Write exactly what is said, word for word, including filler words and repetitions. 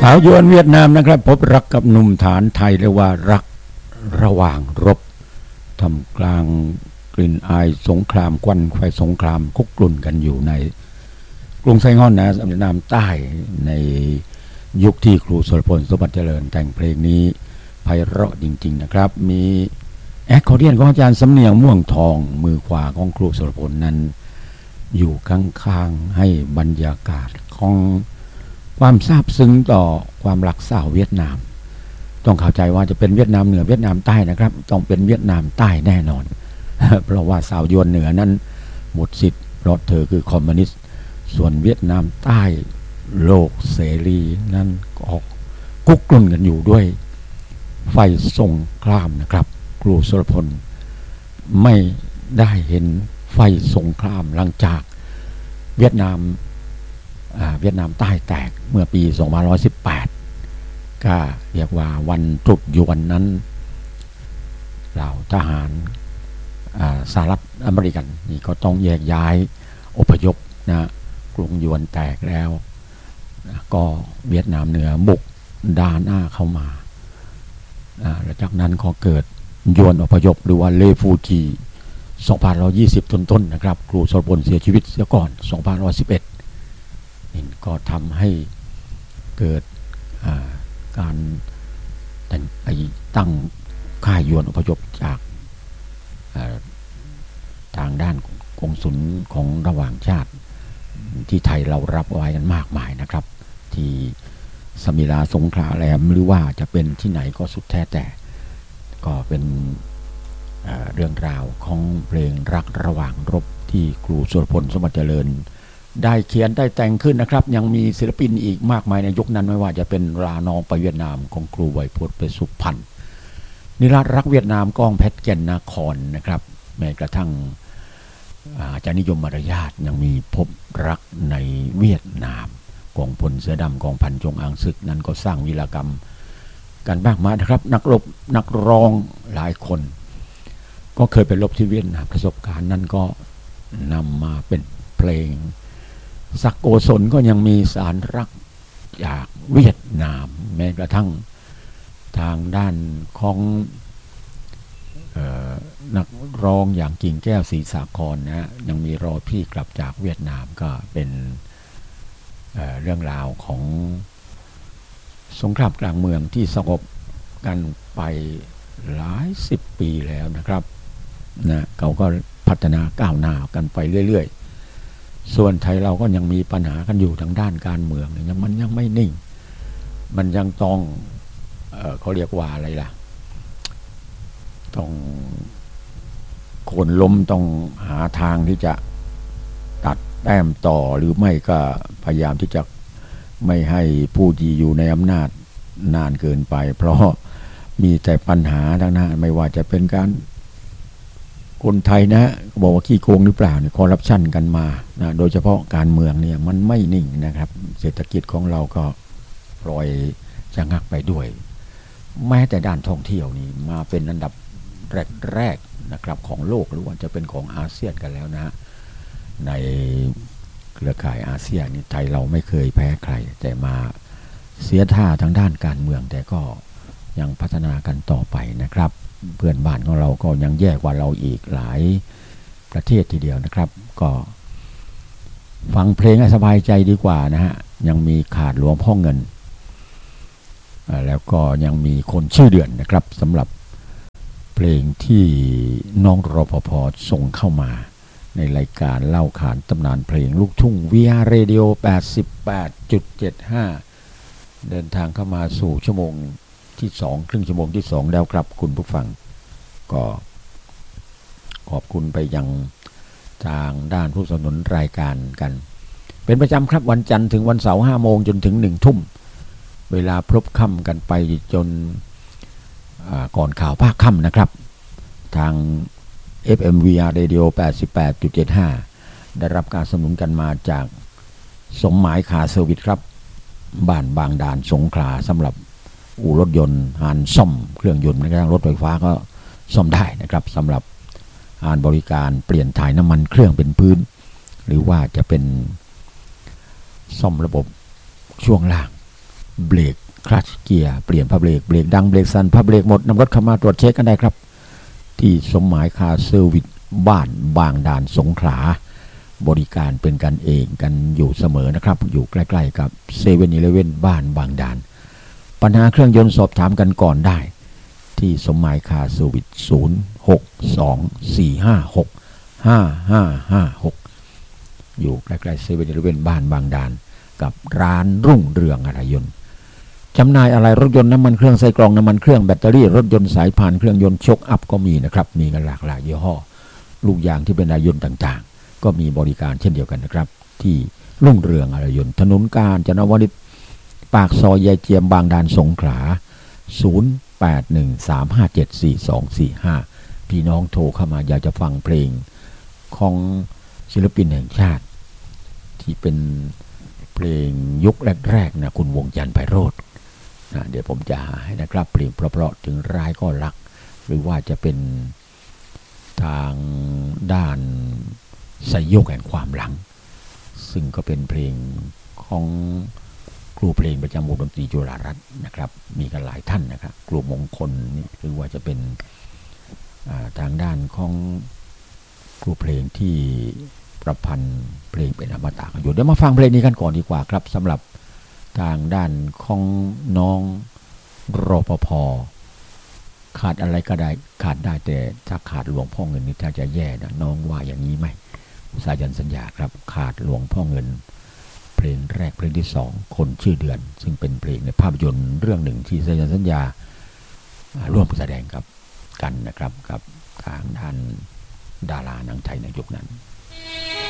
สาวยวนเวียดนามนะครับพบรักกับหนุ่มฐานไทยเรียกว่ารักระหว่างรบทำกลางกลิ่นอายสงครามควันไฟสงครามคุกรุ่นกันอยู่ในกรุงไซงอนนะเวียดนามใต้ในยุคที่ครูสุรพลสมบัติเจริญแต่งเพลงนี้ไพเราะจริงๆนะครับมีแอคคอร์เดียนของอาจารย์สำเนียงม่วงทองมือขวาของครูสุรพลนั้นอยู่ข้างๆให้บรรยากาศของความซาบซึ้งต่อความรักสาวเวียดนามต้องเข้าใจว่าจะเป็นเวียดนามเหนือเวียดนามใต้นะครับต้องเป็นเวียดนามใต้แน่นอน เพราะว่าสาวยวนเหนือนั้นหมดสิทธิ์เพราะเธอคือคอมมิวนิสต์ส่วนเวียดนามใต้โลกเสรีนั้นก็กุกรุ่นกันอยู่ด้วยไฟสงครามนะครับครูสุรพลไม่ได้เห็นไฟสงครามหลังจากเวียดนามเวียดนามใต้แตกเมื่อปีสองพันห้าร้อยสิบแปดก็เรียกว่าวันตรุษยวนนั้นเหล่าทหารสหรัฐอเมริกันนี่ก็ต้องแยกย้ายอพยพนะกรุงยวนแตกแล้วก็เวียดนามเหนือบุกดาหน้าเข้ามาแล้วจากนั้นก็เกิดยวนอพยพหรือว่าเลฟูจีสองพันหนึ่งร้อยยี่สิบต้นๆนะครับครูสุรพลเสียชีวิตเสียก่อนสองพันหนึ่งร้อยสิบเอ็ดนี่ก็ทำให้เกิดการไปตั้งค่ายยวนอพยพจากทางด้านกงสุลของระหว่างชาติที่ไทยเรารับไว้กันมากมายนะครับที่สมิลาสงขลาแหลมหรือว่าจะเป็นที่ไหนก็สุดแท้แต่ก็เป็นเอ่อเรื่องราวของเพลงรักระหว่างรบที่ครูสุรพลสมบัติเจริญได้เขียนได้แต่งขึ้นนะครับยังมีศิลปินอีกมากมายในยุคนั้นไม่ว่าจะเป็นลานองไปเวียดนามของครูไวยพจน์ไปสุพรรณนิรัตรักเวียดนามก้องเพชรแก่นนครนะครับแม้กระทั่งอาจารย์นิยมมารยาทยังมีพบรักในเวียดนามกองพลเสือดำกองพันจงอางศึกนั้นก็สร้างวีรกรรมกันมากมายนะครับนักรบนักร้องหลายคนก็เคยไปรบที่เวียดนามประสบการณ์นั้นก็นำมาเป็นเพลงสักโกศลก็ยังมีสารรักจากเวียดนามแม้กระทั่งทางด้านของนักร้องอย่างกิ่งแก้วศรีสาครนะยังมีรอพี่กลับจากเวียดนามก็เป็น เ, เรื่องราวของสงครามกลางเมืองที่สงบกันไปหลายสิบปีแล้วนะครับนะเขาก็พัฒนาก้าวหน้ากันไปเรื่อยๆส่วนไทยเราก็ยังมีปัญหากันอยู่ทางด้านการเมืองยังมันยังไม่นิ่งมันยังต้อง เอ่อ เขาเรียกว่าอะไรล่ะต้องคนล้มต้องหาทางที่จะตัดแต้มต่อหรือไม่ก็พยายามที่จะไม่ให้ผู้ที่อยู่ในอำนาจนานเกินไปเพราะมีแต่ปัญหาทั้งนั้นไม่ว่าจะเป็นการคนไทยนะบอกว่าขี้โกงหรือเปล่าเนี่ยคอร์รัปชันกันมานะโดยเฉพาะการเมืองเนี่ยมันไม่นิ่งนะครับเศรษฐกิจของเราก็ปล่อยชะงักไปด้วยแม้แต่ด้านท่องเที่ยวนี่มาเป็นอันดับแรกๆนะครับของโลกหรือว่าจะเป็นของอาเซียนกันแล้วนะในเครือข่ายอาเซียนนี่ไทยเราไม่เคยแพ้ใครแต่มาเสียท่าทางด้านการเมืองแต่ก็ยังพัฒนากันต่อไปนะครับเพื่อนบ้านของเราก็ยังแย่กว่าเราอีกหลายประเทศทีเดียวนะครับก็ฟังเพลงให้สบายใจดีกว่านะฮะยังมีขาดหลวงพ่อเงินแล้วก็ยังมีคนชื่อเดือนนะครับสำหรับเพลงที่น้องรปภ.ส่งเข้ามาในรายการเล่าขานตำนานเพลงลูกทุ่ง วี อาร์ Radio แปดสิบแปดจุดเจ็ดห้า เดินทางเข้ามาสู่ชั่วโมงที่สองครึ่งชั่วโมงที่สองแล้วครับคุณผู้ฟังก็ขอบคุณไปยังทางด้านผู้สนับสนุนรายการกันเป็นประจำครับวันจันทร์ถึงวันเสาร์ห้าโมงจนถึงหนึ่งทุ่มเวลาพลบค่ำกันไปจนก่อนข่าวภาคค่ำนะครับทาง เอฟ เอ็ม วี อาร์ Radio แปดสิบแปดจุดเจ็ดห้า ได้รับการสนับสนุนกันมาจากสมหมายคาร์เซอร์วิสครับบ้านบางด่านสงขลาสำหรับอู่รถยนต์หานซ่อมเครื่องยนต์แม้กระทั่งรถไฟฟ้าก็ซ่อมได้นะครับสำหรับหานบริการเปลี่ยนถ่ายน้ำมันเครื่องเป็นพื้นหรือว่าจะเป็นซ่อมระบบช่วงล่างเบรกคลัตช์เกียร์เปลี่ยนผ้าเบรกเบรกดังเบรกสั่นผ้าเบรกหมดนำรถเข้ามาตรวจเช็คกันได้ครับที่สมหมายคาร์เซอร์วิสบ้านบางด่านสงขลาบริการเป็นกันเองกันอยู่เสมอนะครับอยู่ใกล้ๆกับเซเว่นอีเลฟเว่นบ้านบางด่านปัญหาเครื่องยนต์สอบถามกันก่อนได้ที่สมหมายคาร์เซอร์วิสศูนย์ หก สอง สี่ ห้า หก ห้า ห้า ห้า หกอยู่ใกล้ๆเซเว่นอีเลฟเว่นบ้านบางด่านกับร้านรุ่งเรืองอะไหล่ยนต์จำหน่ายอะไรรถยนต์น้ำมันเครื่องใส่กล่องน้ำมันเครื่องแบตเตอรี่รถยนต์สายพานเครื่องยนต์ชกอัพก็มีนะครับมีกันหลากหลายยี่ห้อลูกยางที่เป็นอะไหล่ยนต์ต่างๆก็มีบริการเช่นเดียวกันนะครับที่รุ่งเรืองอะไหล่ยนต์ถนนกาญจนวนิชปากซอยยายเจียมบางด่านสงขลาศูนย์ แปด หนึ่ง สาม ห้า เจ็ด สี่ สอง สี่ ห้าพี่น้องโทรเข้ามาอยากจะฟังเพลงของศิลปินแห่งชาติที่เป็นเพลงยุคแรกๆนะคุณวงจันทร์ไพโรจน์นะเดี๋ยวผมจะหาให้นะครับเพลงเพราะๆถึงร้ายก็รักหรือว่าจะเป็นทางด้านสยกแห่งความหลังซึ่งก็เป็นเพลงของครูเพลงประจำวงดนตรีจุฬารัตน์นะครับมีกันหลายท่านนะครับครูมงคลหรือว่าจะเป็นทางด้านของครูเพลงที่ประพันธ์เพลงเป็นอมตะอยู่เดี๋ยวมาฟังเพลงนี้กันก่อนดีกว่าครับสำหรับทางด้านของน้องรปภ.ขาดอะไรก็ได้ขาดได้แต่ถ้าขาดหลวงพ่อเงินนี่ถ้าจะแย่นะน้องว่าอย่างนี้ไหมสายันสัญญาครับขาดหลวงพ่อเงินเพลงแรกเพลงที่สองคนชื่อเดือนซึ่งเป็นเพลงในภาพยนตร์เรื่องหนึ่งที่สายันสัญญาร่วมแสดงกับกันนะครับกับทางด้านดาราหนังไทยในยุคนั้น